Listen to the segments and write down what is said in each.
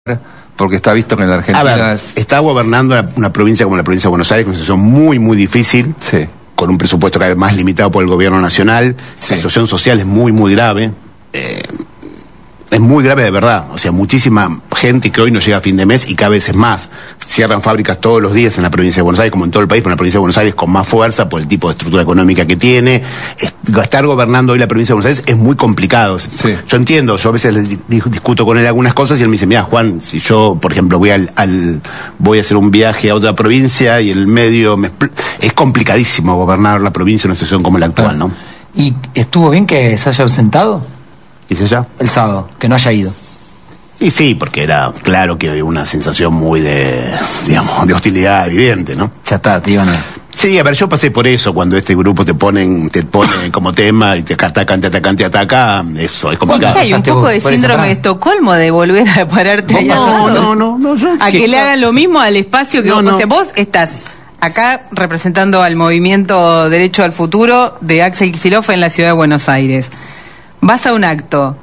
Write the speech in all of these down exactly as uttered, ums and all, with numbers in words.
porque está visto que en la Argentina ver, es... está gobernando una, una provincia como la provincia de Buenos Aires, con una situación muy, muy difícil, sí. con un presupuesto cada vez más limitado por el gobierno nacional, sí. La situación social es muy, muy grave, eh, es muy grave de verdad, o sea, muchísima gente que hoy no llega a fin de mes y cada vez es más. Cierran fábricas todos los días en la provincia de Buenos Aires, como en todo el país, pero en la provincia de Buenos Aires con más fuerza por el tipo de estructura económica que tiene. Estar gobernando hoy la provincia de Buenos Aires es muy complicado. Sí. Yo entiendo, yo a veces le discuto con él algunas cosas y él me dice, mira, Juan, si yo, por ejemplo, voy al, al voy a hacer un viaje a otra provincia y el medio me, es complicadísimo gobernar la provincia en una situación como la actual, ¿no? ¿Y estuvo bien que se haya ausentado? ¿Dice ya? El sábado, que no haya ido. Y sí, porque era claro que había una sensación muy de, digamos, de hostilidad evidente, ¿no? Ya está, te iban a... Sí, a ver, yo pasé por eso, cuando este grupo te ponen, te pone como tema y te atacan, te atacan, te atacan, eso es complicado. Hay un poco de síndrome de Estocolmo de volver a pararte ahí no, no, no, no, yo, a que, que le hagan lo mismo al espacio que no, vos, no. O sea, vos estás acá representando al movimiento Derecho al Futuro de Axel Kicillof en la ciudad de Buenos Aires. Vas a un acto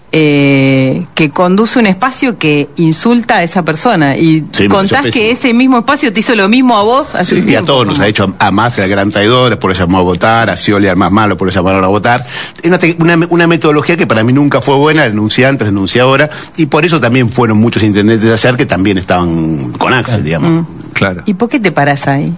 eh, que conduce un espacio que insulta a esa persona y sí, contás que ese mismo espacio te hizo lo mismo a vos hace sí, un tiempo. Y a todos nos ha hecho a Massa el gran traidor, por eso llamó a votar, a Scioli al más malo, por eso llamaron a votar. Es una, una, una metodología que para mí nunca fue buena, renuncié antes, renuncié ahora, y por eso también fueron muchos intendentes de ayer que también estaban con Axel, digamos. Mm. Claro. ¿Y por qué te parás ahí?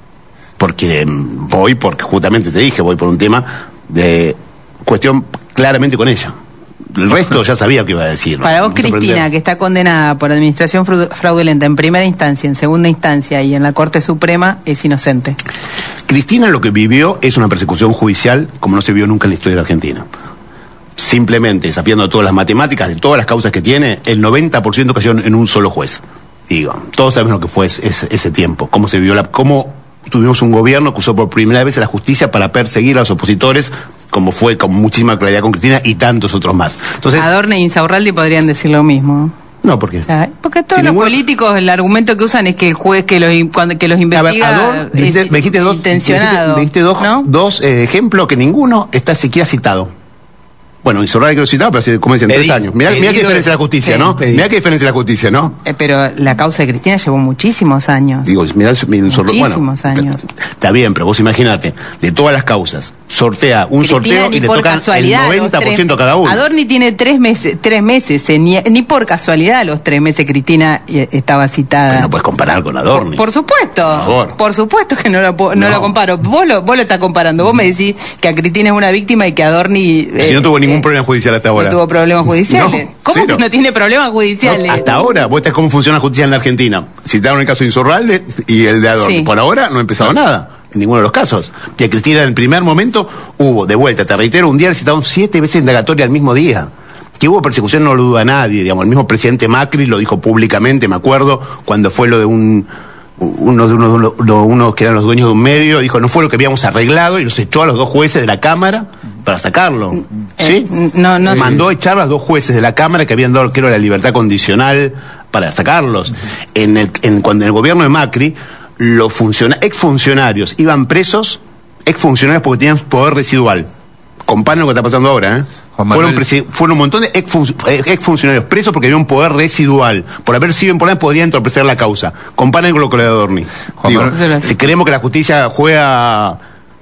Porque voy, porque justamente te dije, voy por un tema de cuestión claramente con ella. El resto ya sabía que iba a decir. Para vos, Cristina, que está condenada por administración fraudulenta en primera instancia, en segunda instancia y en la Corte Suprema, es inocente. Cristina lo que vivió es una persecución judicial como no se vio nunca en la historia de Argentina. Simplemente desafiando todas las matemáticas de todas las causas que tiene, el noventa por ciento cayó en un solo juez. Digo, todos sabemos lo que fue ese, ese tiempo, cómo se vivió la... cómo tuvimos un gobierno que usó por primera vez a la justicia para perseguir a los opositores, como fue con muchísima claridad con Cristina y tantos otros más. Entonces, Adorno y Insaurralde podrían decir lo mismo. No, ¿por qué? O sea, porque todos si los ningún... políticos, el argumento que usan es que el juez que los, cuando, que los investiga a ver, Adorno, me dijiste, es me dijiste dos, intencionado. Me dijiste, me dijiste dos, ¿no? dos eh, ejemplos que ninguno está siquiera citado. Bueno, Insaurralde que lo citaba, pero así como dicen, tres años. Mirá, mirá qué diferencia la justicia, sí, ¿no? Pedir. Mirá qué diferencia la justicia, ¿no? Eh, pero la causa de Cristina llevó muchísimos años. Digo, mirá, mirá muchísimos bueno, años. Está bien, pero vos imagínate, de todas las causas, sortea un Cristina, sorteo y le tocan el noventa por ciento a cada uno. Adorni tiene tres meses, tres meses, eh, ni, ni por casualidad los tres meses Cristina eh, estaba citada. Pero no puedes comparar con Adorni. Por, por supuesto, por favor. Por supuesto que no lo, no, no lo comparo. Vos lo, vos lo estás comparando. Vos me decís que a Cristina es una víctima y que Adorni... Eh, si no tuvo ningún eh, problema judicial hasta ahora. No tuvo problemas judiciales. No, ¿cómo cero. que no tiene problemas judiciales? No, hasta ahora, vos estás cómo funciona la justicia en la Argentina. Citaron el caso de Insaurralde y el de Adorni. Sí. Por ahora no ha empezado no. nada. En ninguno de los casos. Y a Cristina en el primer momento hubo, de vuelta, te reitero, un día le citaron siete veces indagatoria al mismo día. Que hubo persecución no lo duda nadie, digamos, el mismo presidente Macri lo dijo públicamente, me acuerdo, cuando fue lo de un, uno de unos uno, uno, uno que eran los dueños de un medio, dijo, no fue lo que habíamos arreglado, y los echó a los dos jueces de la Cámara para sacarlo. ¿Sí? Eh, no, no Mandó sí. echar a los dos jueces de la Cámara que habían dado, creo, la libertad condicional para sacarlos. En el, en, cuando en el gobierno de Macri, los funciona, exfuncionarios iban presos, exfuncionarios porque tenían poder residual. Comparen lo que está pasando ahora, ¿eh? Fueron, fueron un montón de exfuncionarios presos porque había un poder residual. Por haber sido en poder podían entorpecer la causa. Comparen con lo que le da Adorni. Digo, si queremos que la justicia juega...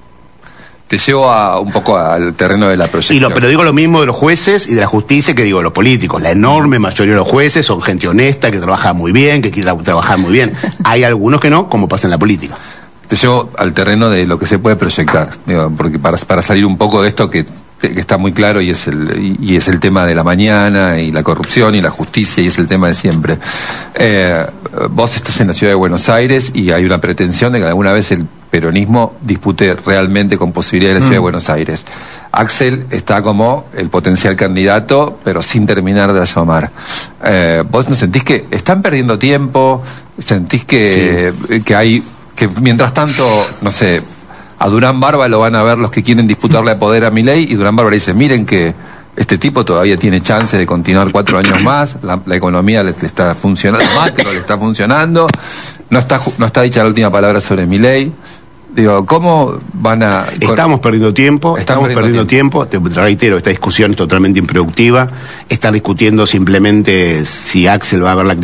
Te llevo a, un poco al terreno de la proyección. Y lo, pero digo lo mismo de los jueces y de la justicia que digo de los políticos. La enorme mayoría de los jueces son gente honesta, que trabaja muy bien, que quiere trabajar muy bien. Hay algunos que no, como pasa en la política. Te llevo al terreno de lo que se puede proyectar, digo, porque para, para salir un poco de esto que, que está muy claro y es el y es el tema de la mañana y la corrupción y la justicia y es el tema de siempre. Eh, vos estás en la ciudad de Buenos Aires y hay una pretensión de que alguna vez el peronismo dispute realmente con posibilidades de la ciudad mm. de Buenos Aires. Axel está como el potencial candidato, pero sin terminar de asomar. Eh, ¿Vos no sentís que están perdiendo tiempo? ¿Sentís que, sí. que hay... que mientras tanto, no sé, a Durán Barba lo van a ver los que quieren disputarle a poder a Milei y Durán Barba dice, miren que este tipo todavía tiene chance de continuar cuatro años más, la, la economía le, le está funcionando, macro le está funcionando, no está, no está dicha la última palabra sobre Milei. Digo, ¿cómo van a...? Estamos perdiendo tiempo, Estamos estamos perdiendo tiempo. Te reitero, esta discusión es totalmente improductiva. Están discutiendo simplemente si Axel va a ver la